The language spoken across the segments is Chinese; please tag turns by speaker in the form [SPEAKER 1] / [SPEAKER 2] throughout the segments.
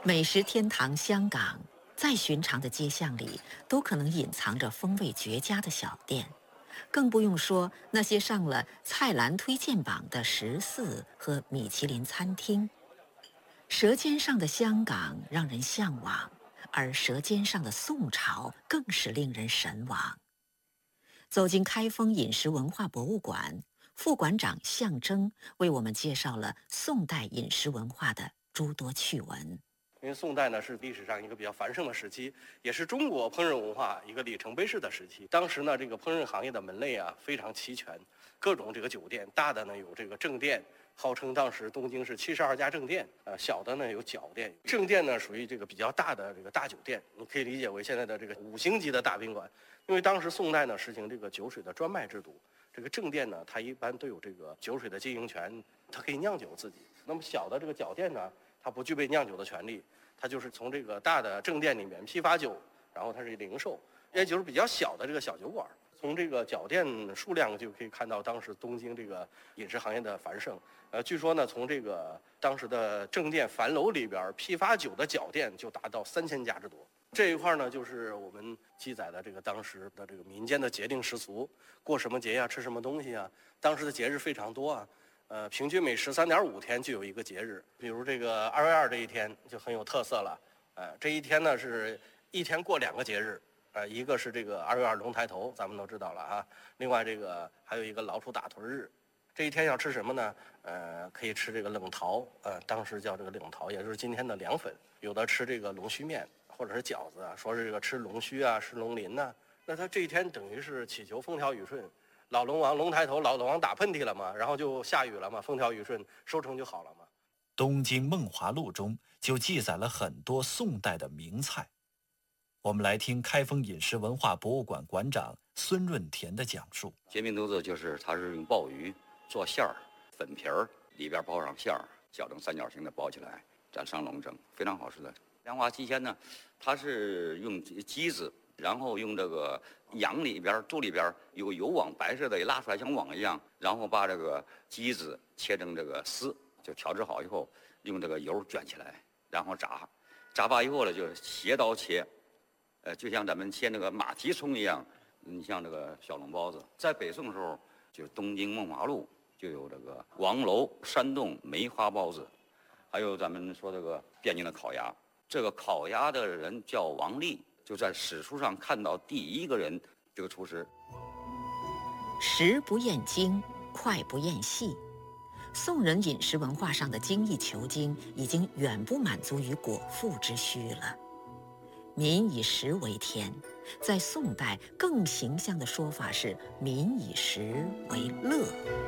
[SPEAKER 1] 美食天堂香港，再寻常的街巷里都可能隐藏着风味绝佳的小店，更不用说那些上了菜篮推荐榜的食肆和米其林餐厅。舌尖上的香港让人向往，而舌尖上的宋朝更是令人神往。走进开封饮食文化博物馆，副馆长向征为我们介绍了宋代饮食文化的诸多趣闻。
[SPEAKER 2] 因为宋代呢是历史上一个比较繁盛的时期，也是中国烹饪文化一个里程碑式的时期。当时呢，这个烹饪行业的门类啊非常齐全，各种这个酒店，大的呢有这个正店，号称当时东京是72家正店，小的呢有角店。正店呢属于这个比较大的这个大酒店，你可以理解为现在的这个5星级的大宾馆。因为当时宋代呢实行这个酒水的专卖制度，这个正店呢它一般都有这个酒水的经营权，它可以酿酒自己。那么小的这个角店呢，它不具备酿酒的权利，它就是从这个大的正店里面批发酒，然后它是零售，也就是比较小的这个小酒馆。从这个角店数量就可以看到当时东京这个饮食行业的繁盛。据说呢，从这个当时的正店樊楼里边批发酒的角店就达到3000家之多。这一块呢，就是我们记载的这个当时的这个民间的节令习俗，过什么节呀，吃什么东西啊。当时的节日非常多啊。平均每13.5天就有一个节日，比如这个2月2这一天就很有特色了。这一天呢是一天过2个节日，一个是这个2月2龙抬头，咱们都知道了啊。另外这个还有一个老鼠打屯日，这一天要吃什么呢？可以吃这个冷桃，当时叫这个冷桃，也就是今天的凉粉。有的吃这个龙须面或者是饺子啊，说是这个吃龙须啊，吃龙鳞呐。那他这一天等于是祈求风调雨顺。老龙王龙抬头，老龙王打喷嚏了嘛，然后就下雨了嘛，风调雨顺，收成就好了嘛。
[SPEAKER 3] 东京梦华录中就记载了很多宋代的名菜。我们来听开封饮食文化博物馆馆长孙润田的讲述。
[SPEAKER 4] 煎饼肚子就是它是用鲍鱼做馅儿，粉皮儿里边包上馅儿，搅成三角形的包起来，蘸上龙蒸，非常好吃的。凉滑鸡鲜呢，它是用鸡子，然后用这个羊里边肚里边有油网，白色的也拉出来像网一样，然后把这个鸡子切成这个丝，就调制好以后，用这个油卷起来，然后炸，炸发以后呢就斜刀切，就像咱们切那个马蹄葱一样。你像这个小笼包子，在北宋时候，就东京梦华录就有这个王楼山洞梅花包子，还有咱们说这个汴京的烤鸭。这个烤鸭的人叫王立，就在史书上看到第一个人，这个厨师。
[SPEAKER 1] 食不厌精，脍不厌细。宋人饮食文化上的精益求精，已经远不满足于果腹之需了。民以食为天，在宋代更形象的说法是民以食为乐。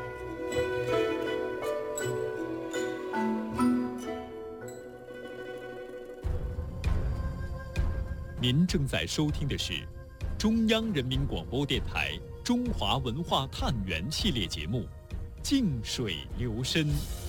[SPEAKER 5] 您正在收听的是中央人民广播电台中华文化探源系列节目《静水流深》。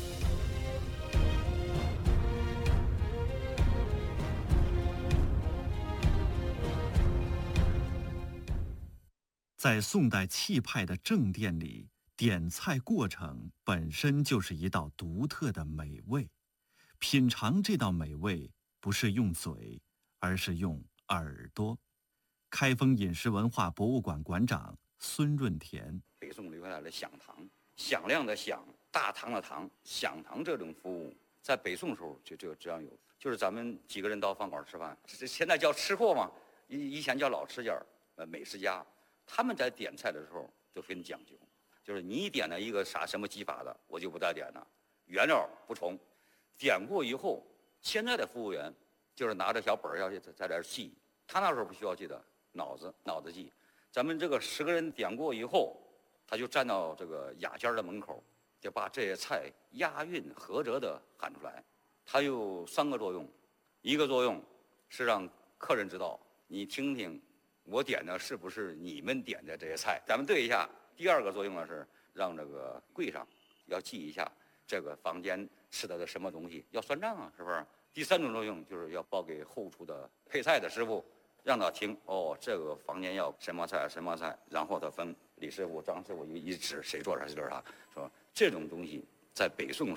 [SPEAKER 3] 在宋代气派的正殿里，点菜过程本身就是一道独特的美味。品尝这道美味，不是用嘴，而是用耳朵。开封饮食文化博物馆馆长孙润田。
[SPEAKER 4] 北宋留下来的响堂，响亮的响，大堂的堂，响堂这种服务，在北宋时候就这样有，就是咱们几个人到饭馆吃饭，现在叫吃货嘛，以前叫老吃家，美食家，他们在点菜的时候就很讲究，就是你点了一个什么技法的，我就不再点了，原料不重，点过以后，现在的服务员就是拿着小本儿要在这记，他那时候不需要记的，脑子记。咱们这个10个人点过以后，他就站到这个雅间的门口，就把这些菜押韵合辙的喊出来。它有3个作用，一个作用是让客人知道，你听听我点的是不是你们点的这些菜，咱们对一下。第2个作用呢是让这个柜上要记一下这个房间吃的什么东西，要算账啊，是不是？第3种作用就是要报给后厨的配菜的师傅，让他听这个房间要什么菜什么菜，然后他分李师傅张师傅一指谁做啥谁做啥，说这种东西在北宋时